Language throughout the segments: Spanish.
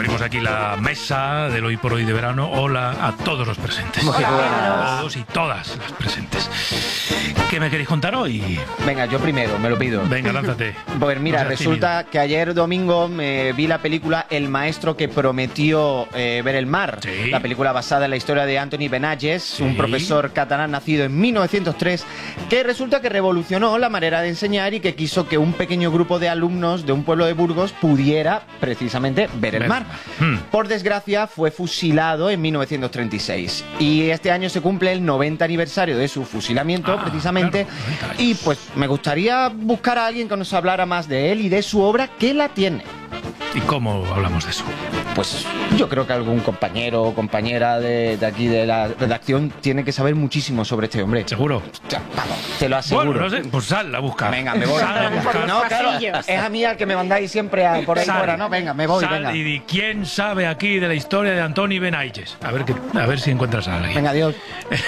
Abrimos aquí la mesa del Hoy por Hoy de verano. Hola a todos los presentes. Hola. A todos y todas las presentes. ¿Qué me queréis contar hoy? Venga, yo primero, me lo pido. Venga, lánzate. Pues mira, No seas resulta tímido. que ayer domingo me vi la película El maestro que prometió ver el mar. Sí. La película basada en la historia de Antoni Benages, Sí. un profesor catalán nacido en 1903, que resulta que revolucionó la manera de enseñar y que quiso que un pequeño grupo de alumnos de un pueblo de Burgos pudiera precisamente ver el mar. Por desgracia, fue fusilado en 1936 y este año se cumple el 90 aniversario de su fusilamiento, precisamente, claro, 90 años. y pues me gustaría buscar a alguien que nos hablara más de él y de su obra, que la tiene. ¿Y cómo hablamos de eso? Pues yo creo que algún compañero o compañera de aquí de la redacción tiene que saber muchísimo sobre este hombre. ¿Seguro? Vamos, te lo aseguro. Bueno, no sé, pues sal a buscar. Venga, me voy. Sal a buscar. No, claro, es a mí al que me mandáis siempre por ahí Sal. fuera, ¿no? Venga, me voy, Sal venga. y di, ¿quién sabe aquí de la historia de Antoni Benages? A ver si encuentras a alguien. Venga, adiós.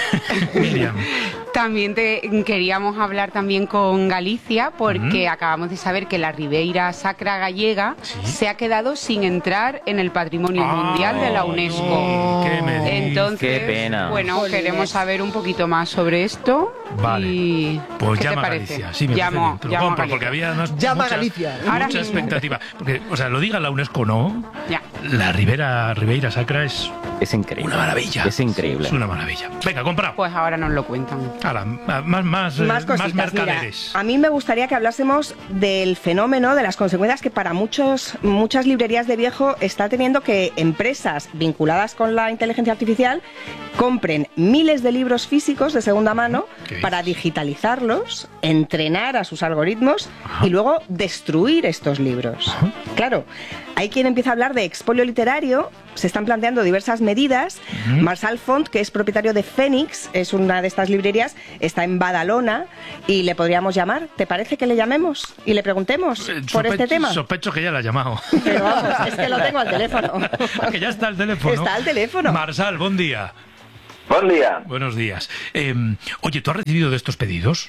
Miriam. También queríamos hablar también con Galicia porque acabamos de saber que la Ribeira Sacra gallega se ha quedado sin entrar en el Patrimonio Mundial de la UNESCO. ¿Qué me dices? Entonces, Qué pena. bueno, queremos saber un poquito más sobre esto. Vale. Y Pues ¿qué llama te a parece? Galicia. Sí, me Llamo, parece bien. Te lo llamo a compro, Galicia. porque había además Llama a mucha, Galicia. Ahora mucha mismo. expectativa. Porque, o sea, lo diga la UNESCO, ¿no? Ya. La Ribeira Sacra es Es increíble. una maravilla. Es increíble. Es una maravilla. Venga, compra. Pues ahora nos lo cuentan. Ahora, más cositas. mercaderes. Mira, a mí me gustaría que hablásemos del fenómeno, de las consecuencias que para muchas librerías de viejo está teniendo que empresas vinculadas con la inteligencia artificial compren miles de libros físicos de segunda mano ¿Qué para dices? digitalizarlos, entrenar a sus algoritmos y luego destruir estos libros. Claro, hay quien empieza a hablar de expolio literario, se están planteando diversas medidas. Marçal Font, que es propietario de Fénix, es una de estas librerías, está en Badalona y le podríamos llamar. ¿Te parece que le llamemos y le preguntemos por este tema? Sospecho que ya la ha llamado. Pero vamos, es que lo tengo al teléfono. Que ya está el teléfono. Está al teléfono. Marsal, buen día. Buen día. Buenos días. Oye, ¿tú has recibido de estos pedidos?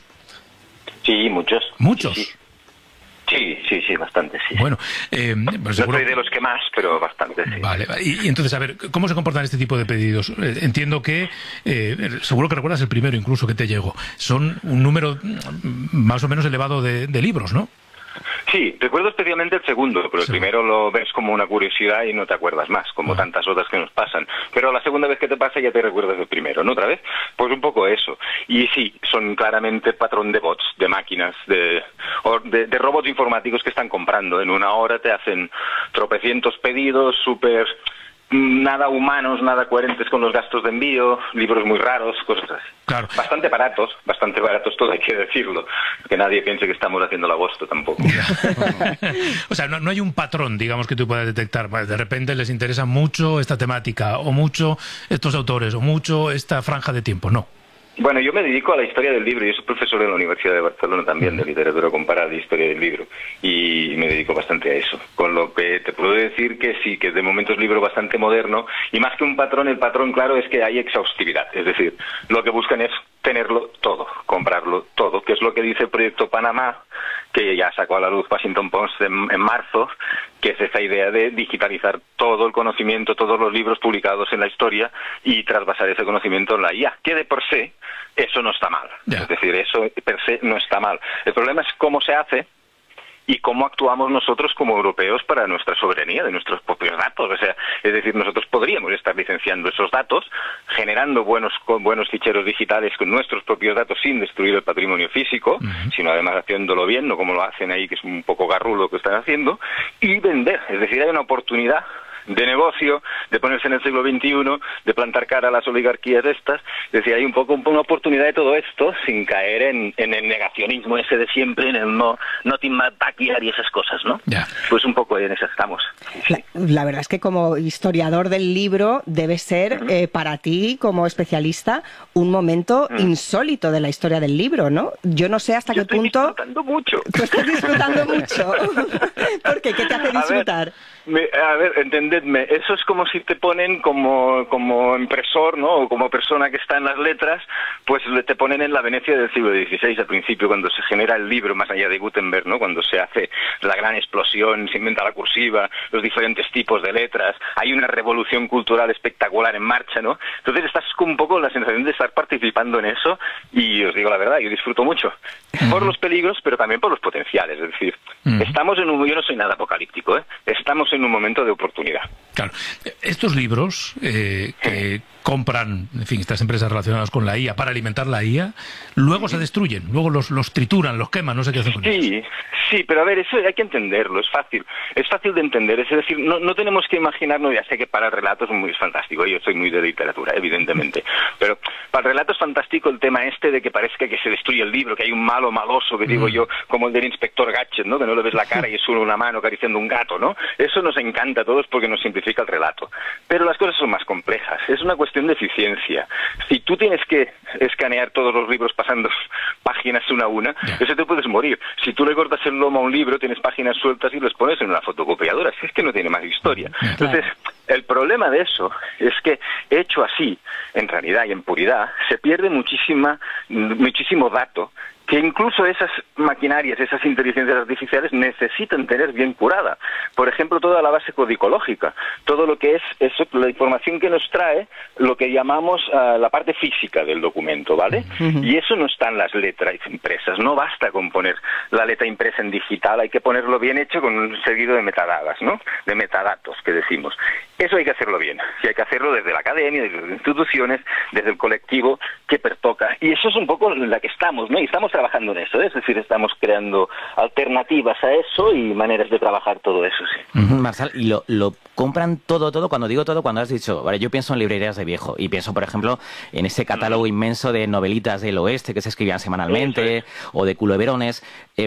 Sí, muchos. ¿Muchos? Sí, bastante, sí. Bueno, pues No seguro... soy de los que más, pero bastante, sí. Vale, y entonces, a ver, ¿cómo se comportan este tipo de pedidos? Entiendo que, seguro que recuerdas el primero incluso que te llegó. Son un número más o menos elevado de libros, ¿no? Sí, recuerdo especialmente el segundo, pero el Sí. primero lo ves como una curiosidad y no te acuerdas más, como tantas otras que nos pasan. Pero la segunda vez que te pasa ya te recuerdas del primero, ¿no? ¿Otra vez? Pues un poco eso. Y sí, son claramente patrón de bots, de máquinas, de robots informáticos que están comprando. En una hora te hacen tropecientos pedidos, súper... nada humanos, nada coherentes con los gastos de envío, libros muy raros, cosas así. Claro. Bastante baratos todo hay que decirlo. Que nadie piense que estamos haciendo el agosto tampoco. O sea, no hay un patrón, digamos, que tú puedas detectar. Pues de repente les interesa mucho esta temática, o mucho estos autores, o mucho esta franja de tiempo. No. Bueno, yo me dedico a la historia del libro. Yo soy profesor en la Universidad de Barcelona también, de literatura comparada y historia del libro. Y me dedico bastante a eso. Con lo que te puedo decir que sí, que de momento es un libro bastante moderno. Y más que un patrón, el patrón claro es que hay exhaustividad. Es decir, lo que buscan es tenerlo todo, comprarlo todo, que es lo que dice el Proyecto Panamá, que ya sacó a la luz Washington Post en marzo, que es esa idea de digitalizar todo el conocimiento, todos los libros publicados en la historia y trasvasar ese conocimiento en la IA, que de por sí eso no está mal. Ya. Es decir, eso per se no está mal. El problema es cómo se hace y cómo actuamos nosotros como europeos para nuestra soberanía de nuestros propios datos. O sea, es decir, nosotros podríamos estar licenciando esos datos, generando buenos ficheros digitales con nuestros propios datos sin destruir el patrimonio físico, sino además haciéndolo bien, no como lo hacen ahí, que es un poco garrulo lo que están haciendo, y vender. Es decir, hay una oportunidad de negocio, de ponerse en el siglo XXI, de plantar cara a las oligarquías estas. Es decir, hay un poco una oportunidad de todo esto sin caer en el negacionismo ese de siempre, en el not in my backyard y esas cosas, ¿no? Ya. Pues un poco en eso estamos. Sí. La verdad es que como historiador del libro debe ser para ti, como especialista, un momento insólito de la historia del libro, ¿no? Yo no sé hasta Yo qué estoy punto... disfrutando mucho. Tú estás disfrutando mucho. ¿Por qué? ¿Qué te hace disfrutar? A ver, entendedme, eso es como y te ponen como impresor, ¿no? O como persona que está en las letras, pues te ponen en la Venecia del siglo XVI, al principio, cuando se genera el libro, más allá de Gutenberg, ¿no? Cuando se hace la gran explosión, se inventa la cursiva, los diferentes tipos de letras, hay una revolución cultural espectacular en marcha, ¿no? Entonces estás con un poco la sensación de estar participando en eso, y os digo la verdad, yo disfruto mucho, por los peligros, pero también por los potenciales. Es decir, estamos en yo no soy nada apocalíptico, estamos en un momento de oportunidad. Claro, estos libros que compran, en fin, estas empresas relacionadas con la IA para alimentar la IA, luego se destruyen, luego los trituran, los queman, no sé qué hacen con ellos. Sí, pero a ver, eso hay que entenderlo, es fácil de entender, es decir, no tenemos que imaginarnos, ya sé que para el relato es fantástico, yo soy muy de literatura, evidentemente, pero para el relato es fantástico el tema de que parezca que se destruye el libro, que hay un malo maloso, que digo yo, como el del inspector Gadget, ¿no? Que no le ves la cara y es solo una mano acariciando un gato, ¿no? Eso nos encanta a todos porque nos simplifica el relato, pero las cosas son más complejas, es una cuestión de eficiencia. Si tú tienes que escanear todos los libros pasando páginas una a una, eso te puedes morir. Si tú le cortas el lomo a un libro, tienes páginas sueltas y los pones en una fotocopiadora, si es que no tiene más historia. Entonces, el problema de eso es que, hecho así, en realidad y en puridad, se pierde muchísimo dato que incluso esas maquinarias, esas inteligencias artificiales necesitan tener bien curada. Por ejemplo, toda la base codicológica, todo lo que es eso, la información que nos trae, lo que llamamos la parte física del documento, ¿vale? Y eso no está en las letras impresas, no basta con poner la letra impresa en digital, hay que ponerlo bien hecho con un seguido de metadatas, ¿no? De metadatos, que decimos. Eso hay que hacerlo bien, y hay que hacerlo desde la academia, desde las instituciones, desde el colectivo que pertoca. Y eso es un poco en la que estamos, ¿no? Y estamos trabajando en eso, es decir, estamos creando alternativas a eso y maneras de trabajar todo eso, sí. Marçal, ¿y lo compran todo? Cuando digo todo, cuando has dicho, vale, yo pienso en librerías de viejo y pienso, por ejemplo, en ese catálogo inmenso de novelitas del oeste que se escribían semanalmente, o de culeverones.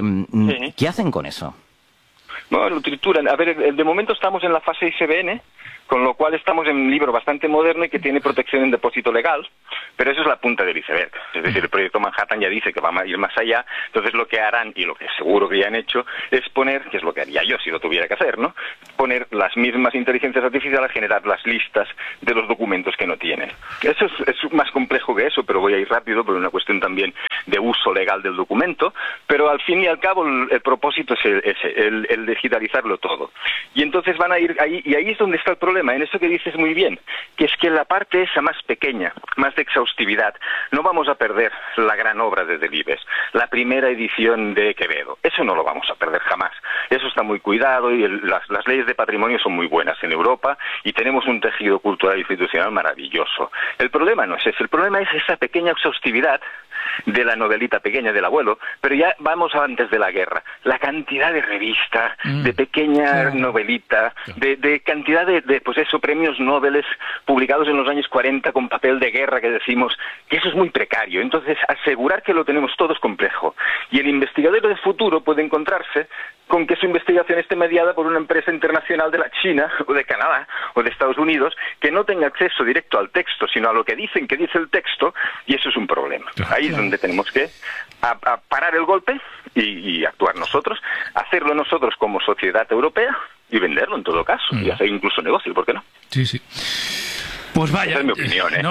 ¿Qué hacen con eso? No, lo trituran. A ver, de momento estamos en la fase ISBN, con lo cual estamos en un libro bastante moderno y que tiene protección en depósito legal, pero eso es la punta del iceberg. Es decir, el proyecto Manhattan ya dice que va a ir más allá, entonces lo que harán, y lo que seguro que ya han hecho, es poner, que es lo que haría yo si lo tuviera que hacer, ¿no? Poner las mismas inteligencias artificiales a generar las listas de los documentos que no tienen. Eso es más complejo que eso, pero voy a ir rápido por una cuestión también de uso legal del documento, pero al fin y al cabo el propósito es el digitalizarlo todo. Y entonces van a ir ahí, y ahí es donde está el problema, en eso que dices muy bien, que es que en la parte esa más pequeña, más de exhaustividad, no vamos a perder la gran obra de Delibes, la primera edición de Quevedo. Eso no lo vamos a perder jamás. Eso está muy cuidado y las leyes de patrimonio son muy buenas en Europa y tenemos un tejido cultural institucional maravilloso. El problema no es ese, el problema es esa pequeña exhaustividad de la novelita pequeña del abuelo, pero ya vamos a antes de la guerra. La cantidad de revista, de pequeña novelita, de cantidad de pues eso, premios Nobel publicados en los años 40 con papel de guerra, que decimos que eso es muy precario. Entonces, asegurar que lo tenemos todo es complejo. Y el investigador del futuro puede encontrarse con que su investigación esté mediada por una empresa internacional de la China, o de Canadá, o de Estados Unidos, que no tenga acceso directo al texto, sino a lo que dicen que dice el texto, y eso es un problema. Ahí es donde tenemos que a parar el golpe y actuar nosotros, hacerlo nosotros como sociedad europea y venderlo en todo caso, y hacer incluso negocio, ¿por qué no? Sí, sí. Pues vaya. Esa es mi opinión, ¿eh? No,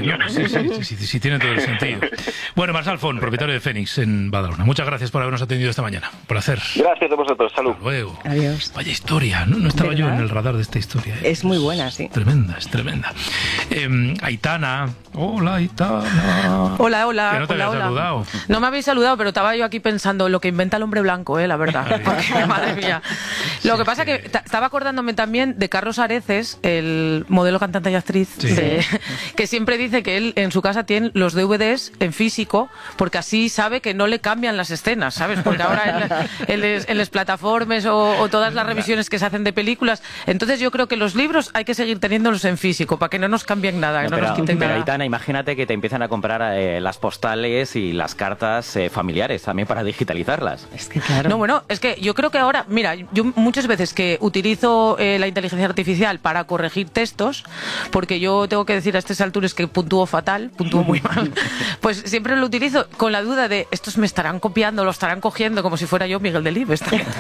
sí, tiene todo el sentido. Bueno, Marçal Font, propietario de Fénix en Badalona. Muchas gracias por habernos atendido esta mañana. Placer. Gracias a vosotros. Salud. Hasta luego. Adiós. Vaya historia. No estaba ¿verdad? yo en el radar de esta historia. Es muy buena, sí. Es tremenda. Aitana. Hola, Aitana. Hola. Que no te había saludado. No me habéis saludado, pero estaba yo aquí pensando lo que inventa el hombre blanco, la verdad. Porque, madre mía. Lo que pasa es que estaba acordándome también de Carlos Areces, el modelo, cantante y actriz, que siempre dice que él en su casa tiene los DVDs en físico porque así sabe que no le cambian las escenas, ¿sabes? Porque ahora en las plataformas o todas las revisiones que se hacen de películas, entonces yo creo que los libros hay que seguir teniéndolos en físico para que no nos cambien nada, que no nos quiten nada. Aitana, imagínate que te empiezan a comprar las postales y las cartas familiares también para digitalizarlas. Es que claro. No, bueno, es que yo creo que ahora, mira, yo muchas veces que utilizo la inteligencia artificial para corregir textos, porque que yo tengo que decir a estas alturas que puntúo fatal, puntúo muy mal, pues siempre lo utilizo con la duda de estos me estarán copiando, lo estarán cogiendo como si fuera yo Miguel Delibes.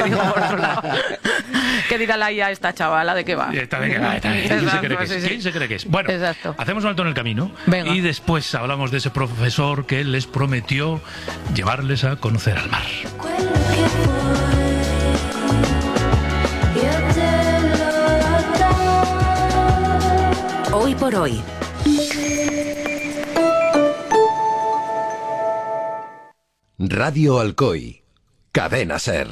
¿Qué dirá la IA esta chavala? ¿De qué va? ¿Quién se cree que es? Bueno, hacemos un alto en el camino. Venga. Y después hablamos de ese profesor que les prometió llevarles a conocer al mar. Hoy por hoy. Radio Alcoy, Cadena SER.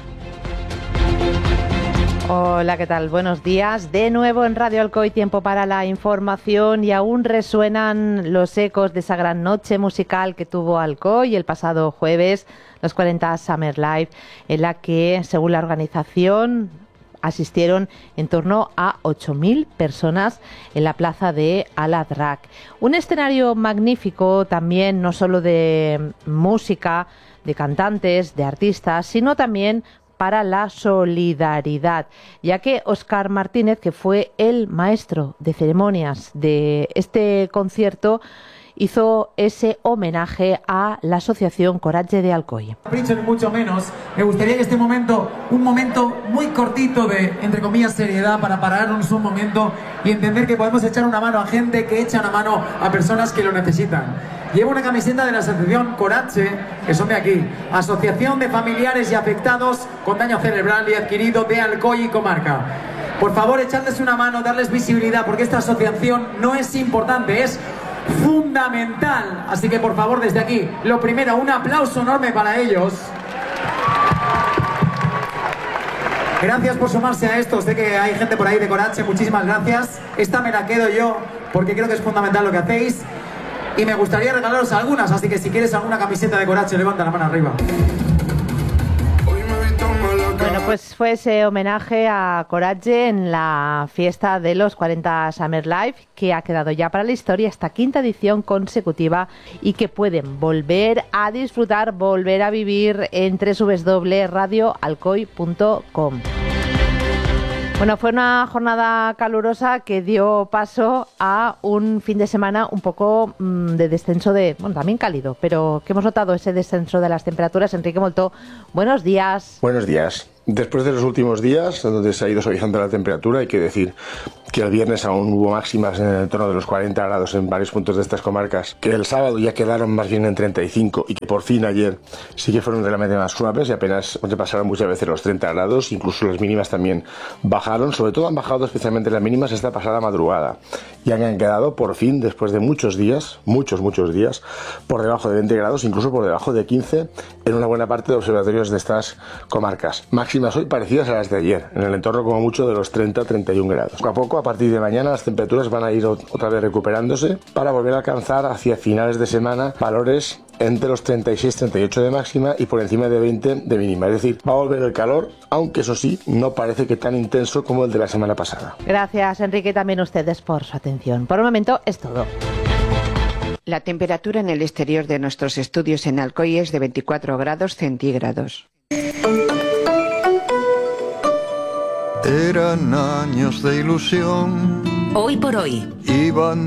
Hola, ¿qué tal? Buenos días. De nuevo en Radio Alcoy, tiempo para la información, y aún resuenan los ecos de esa gran noche musical que tuvo Alcoy el pasado jueves, los 40 Summer Live, en la que, según la organización, asistieron en torno a 8.000 personas en la plaza de Al-Adrak. Un escenario magnífico también, no solo de música, de cantantes, de artistas, sino también para la solidaridad, ya que Óscar Martínez, que fue el maestro de ceremonias de este concierto, hizo ese homenaje a la asociación Coratge de Alcoy. Ni mucho menos. Me gustaría que este momento, un momento muy cortito de, entre comillas, seriedad, para pararnos un momento y entender que podemos echar una mano a gente que echa una mano a personas que lo necesitan. Llevo una camiseta de la asociación Coratge, que son de aquí, Asociación de Familiares y Afectados con Daño Cerebral y Adquirido de Alcoy y Comarca. Por favor, echadles una mano, darles visibilidad, porque esta asociación no es importante, es fundamental. Así que, por favor, desde aquí, lo primero, un aplauso enorme para ellos. Gracias por sumarse a esto. Sé que hay gente por ahí de Coratge, muchísimas gracias. Esta me la quedo yo, porque creo que es fundamental lo que hacéis. Y me gustaría regalaros algunas, así que si quieres alguna camiseta de Coratge, levanta la mano arriba. Bueno, pues fue ese homenaje a Coratge en la fiesta de los 40 Summer Live, que ha quedado ya para la historia esta quinta edición consecutiva y que pueden volver a disfrutar, volver a vivir en www.radioalcoy.com. Bueno, fue una jornada calurosa que dio paso a un fin de semana un poco de descenso bueno, también cálido, pero que hemos notado ese descenso de las temperaturas. Enrique Moltó, buenos días. Buenos días. Después de los últimos días, donde se ha ido suavizando la temperatura, hay que decir que el viernes aún hubo máximas en el entorno de los 40 grados en varios puntos de estas comarcas, que el sábado ya quedaron más bien en 35 y que por fin ayer sí que fueron realmente más suaves y apenas pasaron muchas veces los 30 grados, incluso las mínimas también bajaron, sobre todo han bajado especialmente las mínimas esta pasada madrugada y han quedado por fin, después de muchos días, muchos días, por debajo de 20 grados, incluso por debajo de 15 en una buena parte de observatorios de estas comarcas. Máximas hoy parecidas a las de ayer, en el entorno como mucho de los 30-31 grados. Poco a poco, a partir de mañana, las temperaturas van a ir otra vez recuperándose para volver a alcanzar hacia finales de semana valores entre los 36-38 de máxima y por encima de 20 de mínima. Es decir, va a volver el calor, aunque eso sí, no parece que tan intenso como el de la semana pasada. Gracias, Enrique, y también ustedes por su atención. Por el momento es todo. La temperatura en el exterior de nuestros estudios en Alcoy es de 24 grados centígrados. Eran años de ilusión. Hoy por hoy. Iban